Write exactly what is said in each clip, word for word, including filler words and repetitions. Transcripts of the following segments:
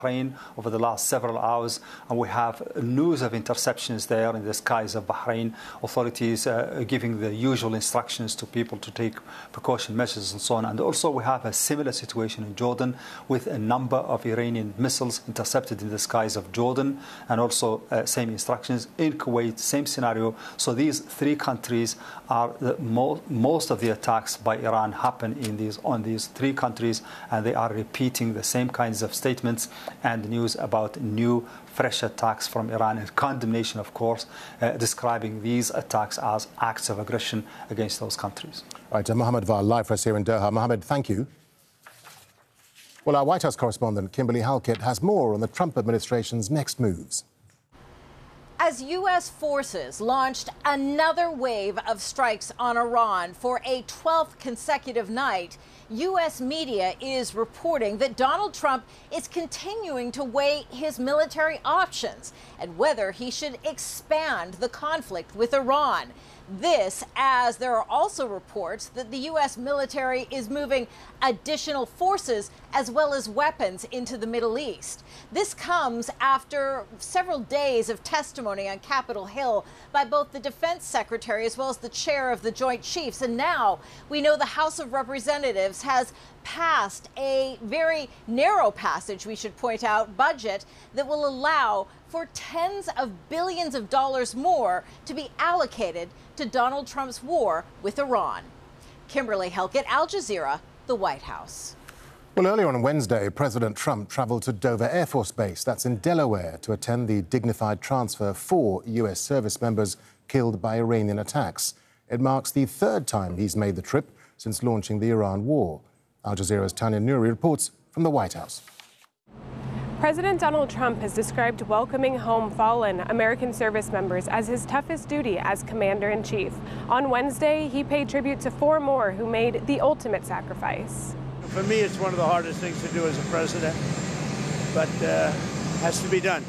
Bahrain over the last several hours, and we have news of interceptions there in the skies of Bahrain. Authorities uh, giving the usual instructions to people to take precaution measures and so on. And also we have a similar situation in Jordan with a number of Iranian missiles intercepted in the skies of Jordan, and also uh, same instructions in Kuwait, same scenario. So these three countries are the mo most of the attacks by Iran happen in these on these three countries, and they are repeating the same kinds of statements and news about new, fresh attacks from Iran, and condemnation, of course, uh, describing these attacks as acts of aggression against those countries. All right, uh, Mohammed Val, live for us here in Doha. Mohammed, thank you. Well, our White House correspondent, Kimberly Halkett, has more on the Trump administration's next moves. As U S forces launched another wave of strikes on Iran for a twelfth consecutive night, U S media is reporting that Donald Trump is continuing to weigh his military options and whether he should expand the conflict with Iran. This, as there are also reports that the U S military is moving additional forces as well as weapons into the Middle East. This comes after several days of testimony on Capitol Hill by both the defense secretary as well as the chair of the Joint Chiefs. And now we know the House of Representatives has passed a very narrow passage, we should point out, budget that will allow for tens of billions of dollars more to be allocated to Donald Trump's war with Iran. Kimberly Halkett, Al Jazeera, the White House. Well, earlier on Wednesday, President Trump travelled to Dover Air Force Base, that's in Delaware, to attend the dignified transfer of four U S service members killed by Iranian attacks. It marks the third time he's made the trip since launching the Iran war. Al Jazeera's Tanya Nouri reports from the White House. President Donald Trump has described welcoming home fallen American service members as his toughest duty as commander-in-chief. On Wednesday, he paid tribute to four more who made the ultimate sacrifice. For me, it's one of the hardest things to do as a president, but uh, has to be done.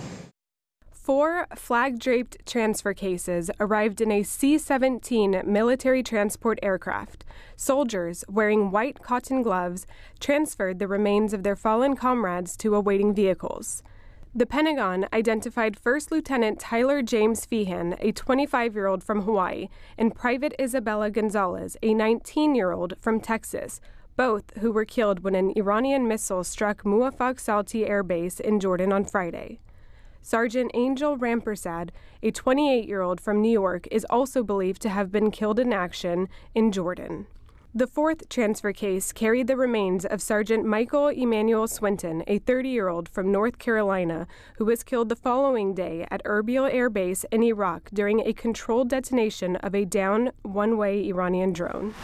Four flag-draped transfer cases arrived in a C seventeen military transport aircraft. Soldiers, wearing white cotton gloves, transferred the remains of their fallen comrades to awaiting vehicles. The Pentagon identified First Lieutenant Tyler James Feehan, a twenty-five-year-old from Hawaii, and Private Isabella Gonzalez, a nineteen-year-old from Texas, both who were killed when an Iranian missile struck Muwafaq Salti Air Base in Jordan on Friday. Sergeant Angel Rampersad, a twenty-eight-year-old from New York, is also believed to have been killed in action in Jordan. The fourth transfer case carried the remains of Sergeant Michael Emanuel Swinton, a thirty-year-old from North Carolina, who was killed the following day at Erbil Air Base in Iraq during a controlled detonation of a downed one-way Iranian drone.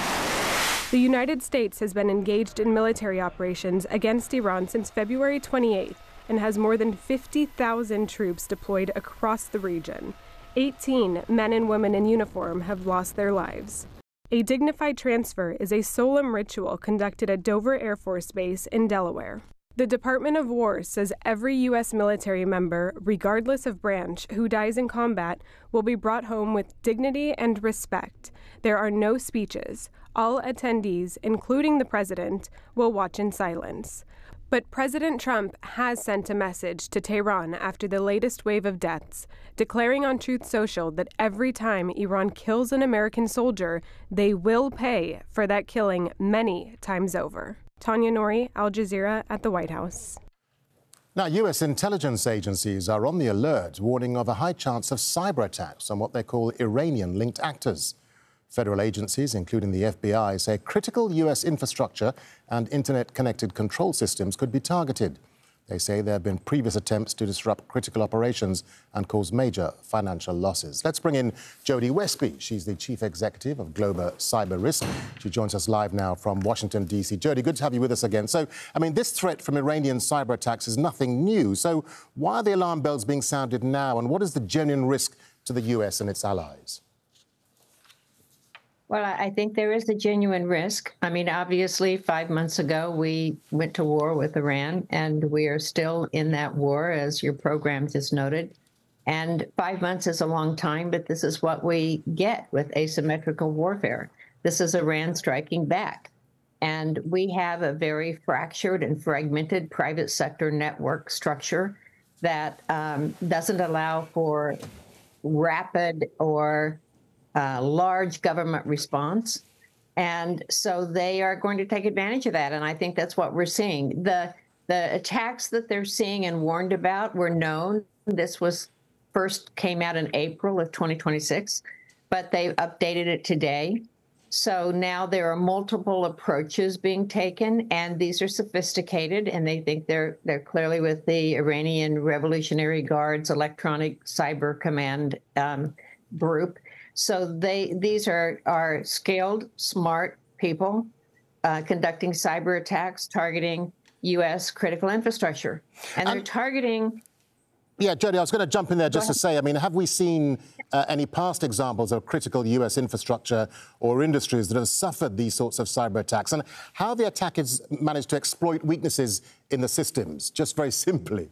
The United States has been engaged in military operations against Iran since February twenty-eighth, and has more than fifty thousand troops deployed across the region. eighteen men and women in uniform have lost their lives. A dignified transfer is a solemn ritual conducted at Dover Air Force Base in Delaware. The Department of War says every U S military member, regardless of branch, who dies in combat will be brought home with dignity and respect. There are no speeches. All attendees, including the president, will watch in silence. But President Trump has sent a message to Tehran after the latest wave of deaths, declaring on Truth Social that every time Iran kills an American soldier, they will pay for that killing many times over. Tanya Nouri, Al Jazeera at the White House. Now, U S intelligence agencies are on the alert, warning of a high chance of cyber attacks on what they call Iranian-linked actors. Federal agencies, including the F B I, say critical U S infrastructure and internet-connected control systems could be targeted. They say there have been previous attempts to disrupt critical operations and cause major financial losses. Let's bring in Jody Westby. She's the Chief Executive of Global Cyber Risk. She joins us live now from Washington, D C Jody, good to have you with us again. So, I mean, this threat from Iranian cyber attacks is nothing new. So why are the alarm bells being sounded now, and what is the genuine risk to the U S and its allies? Well, I think there is a genuine risk. I mean, obviously, five months ago, we went to war with Iran, and we are still in that war, as your program just noted. And five months is a long time, but this is what we get with asymmetrical warfare. This is Iran striking back. And we have a very fractured and fragmented private sector network structure that um, doesn't allow for rapid or uh, large government response. And so they are going to take advantage of that. And I think that's what we're seeing. The, the attacks that they're seeing and warned about were known. This was first came out in April of twenty twenty-six, but they updated it today. So now there are multiple approaches being taken, and these are sophisticated, and they think they're they're clearly with the Iranian Revolutionary Guard's Electronic Cyber Command um, group. So they these are are skilled, smart people uh, conducting cyber attacks, targeting U S critical infrastructure, and they're um, targeting. Yeah, Jody, I was going to jump in there just to say, I mean, have we seen uh, any past examples of critical U S infrastructure or industries that have suffered these sorts of cyber attacks? And how the attackers managed to exploit weaknesses in the systems, just very simply?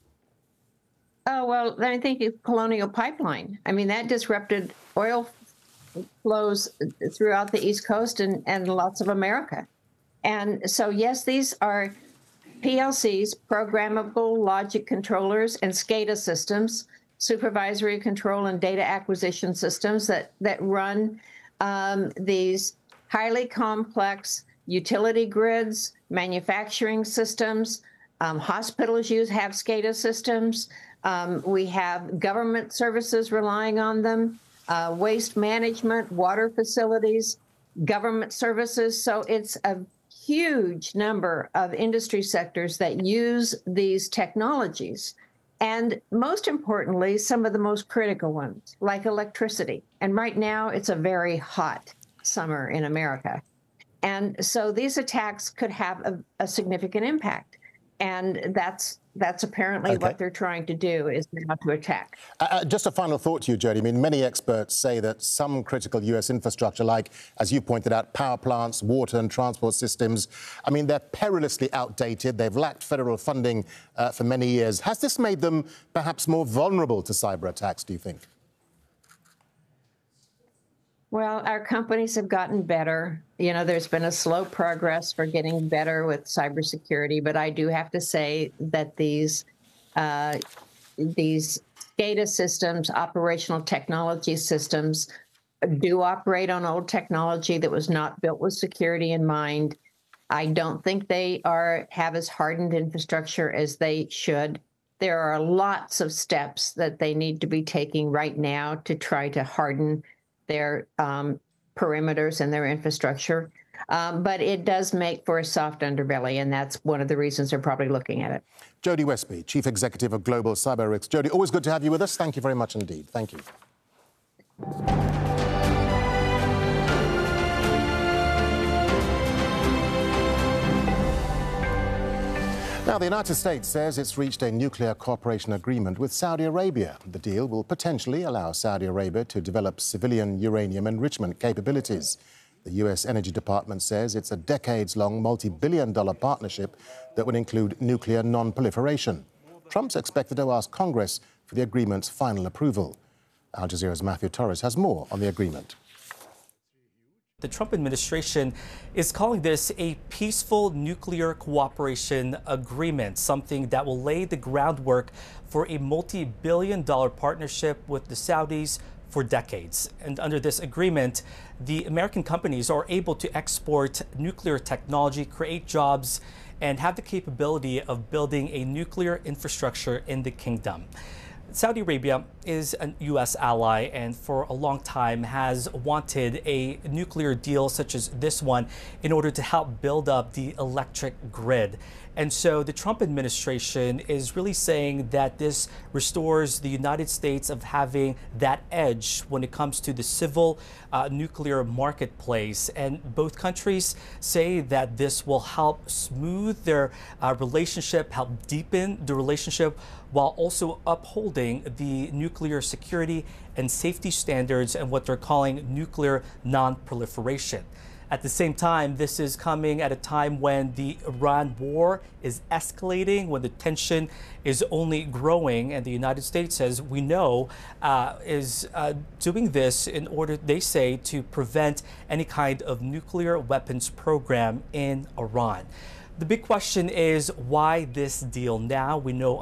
Oh, well, I think it's Colonial Pipeline. I mean, that disrupted oil flows throughout the East Coast and, and lots of America. And so, yes, these are P L Cs, programmable logic controllers, and SCADA systems, supervisory control and data acquisition systems that, that run um, these highly complex utility grids, manufacturing systems. Um, hospitals use have SCADA systems. Um, we have government services relying on them, uh, waste management, water facilities, government services. So it's a huge number of industry sectors that use these technologies. And most importantly, some of the most critical ones, like electricity. And right now, it's a very hot summer in America. And so these attacks could have a, a significant impact. And that's that's apparently okay. What they're trying to do is now to attack. Uh, just a final thought to you, Jody. I mean, many experts say that some critical U S infrastructure, like, as you pointed out, power plants, water and transport systems, I mean, they're perilously outdated. They've lacked federal funding uh, for many years. Has this made them perhaps more vulnerable to cyber attacks, do you think? Well, our companies have gotten better. You know, there's been a slow progress for getting better with cybersecurity, but I do have to say that these uh, these SCADA systems, operational technology systems, do operate on old technology that was not built with security in mind. I don't think they are have as hardened infrastructure as they should. There are lots of steps that they need to be taking right now to try to harden their um, perimeters and their infrastructure. Um, but it does make for a soft underbelly, and that's one of the reasons they're probably looking at it. Jody Westby, Chief Executive of Global Cyber Risks. Jody, always good to have you with us. Thank you very much indeed. Thank you. Now, the United States says it's reached a nuclear cooperation agreement with Saudi Arabia. The deal will potentially allow Saudi Arabia to develop civilian uranium enrichment capabilities. The U S Energy Department says it's a decades-long, multi-billion dollar partnership that would include nuclear non-proliferation. Trump's expected to ask Congress for the agreement's final approval. Al Jazeera's Matthew Torres has more on the agreement. The Trump administration is calling this a peaceful nuclear cooperation agreement, something that will lay the groundwork for a multi-billion dollar partnership with the Saudis for decades. And under this agreement, the American companies are able to export nuclear technology, create jobs, and have the capability of building a nuclear infrastructure in the kingdom. Saudi Arabia is a U S ally and for a long time has wanted a nuclear deal such as this one in order to help build up the electric grid. And so the Trump administration is really saying that this restores the United States of having that edge when it comes to the civil uh, nuclear marketplace. And both countries say that this will help smooth their uh, relationship, help deepen the relationship, while also upholding the nuclear security and safety standards and what they're calling nuclear non-proliferation. At the same time, this is coming at a time when the Iran war is escalating, when the tension is only growing, and the United States, as we know, uh, is uh, doing this in order, they say, to prevent any kind of nuclear weapons program in Iran. The big question is, why this deal now? We know